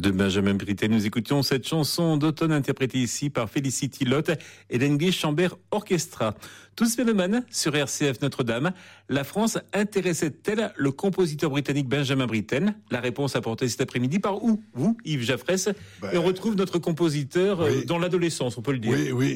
de Benjamin Britten. Nous écoutions cette chanson d'automne interprétée ici par Felicity Lott et l'English Chamber Orchestra. Tous mélomanes sur RCF Notre-Dame. La France intéressait-elle le compositeur britannique Benjamin Britten? La réponse apportée cet après-midi par où? Vous, Yves Jaffresse. Et on retrouve notre compositeur dans l'adolescence, on peut le dire. Oui, oui.